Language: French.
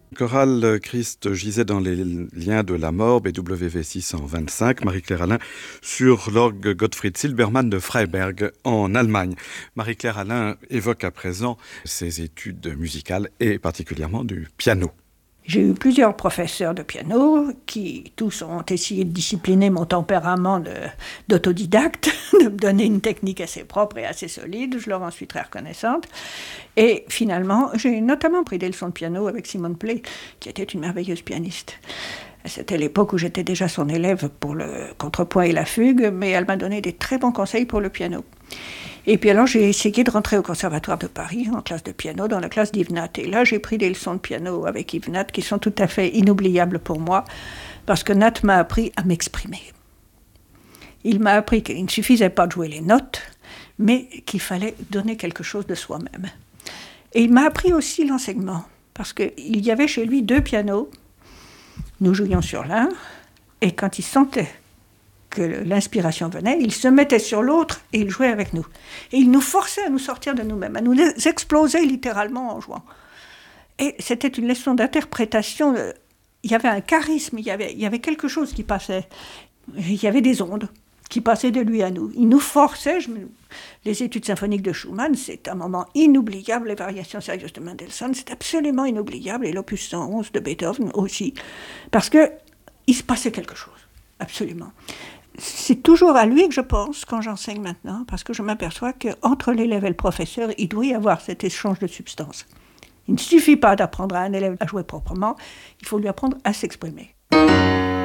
Chorale Christ gisait dans les liens de la mort, BWV 625, Marie-Claire Alain, sur l'orgue Gottfried Silbermann de Freiberg en Allemagne. Marie-Claire Alain évoque à présent ses études musicales et particulièrement du piano. J'ai eu plusieurs professeurs de piano qui tous ont essayé de discipliner mon tempérament d'autodidacte, de me donner une technique assez propre et assez solide. Je leur en suis très reconnaissante. Et finalement, j'ai notamment pris des leçons de piano avec Simone Pley, qui était une merveilleuse pianiste. C'était l'époque où j'étais déjà son élève pour le contrepoint et la fugue, mais elle m'a donné des très bons conseils pour le piano. Et puis alors, j'ai essayé de rentrer au Conservatoire de Paris, en classe de piano, dans la classe d'Yves Nat. Et là, j'ai pris des leçons de piano avec Yves Nat qui sont tout à fait inoubliables pour moi, parce que Nat m'a appris à m'exprimer. Il m'a appris qu'il ne suffisait pas de jouer les notes, mais qu'il fallait donner quelque chose de soi-même. Et il m'a appris aussi l'enseignement, parce qu'il y avait chez lui 2 pianos. Nous jouions sur l'un, et quand il sentait que l'inspiration venait, il se mettait sur l'autre et il jouait avec nous. Et il nous forçait à nous sortir de nous-mêmes, à nous exploser littéralement en jouant. Et c'était une leçon d'interprétation. Il y avait un charisme, il y avait quelque chose qui passait. Il y avait des ondes qui passaient de lui à nous. Il nous forçait. Les études symphoniques de Schumann, c'est un moment inoubliable. Les variations sérieuses de Mendelssohn, c'est absolument inoubliable. Et l'opus 111 de Beethoven aussi. Parce qu'il se passait quelque chose, absolument. C'est toujours à lui que je pense quand j'enseigne maintenant, parce que je m'aperçois qu'entre l'élève et le professeur, il doit y avoir cet échange de substances. Il ne suffit pas d'apprendre à un élève à jouer proprement, il faut lui apprendre à s'exprimer.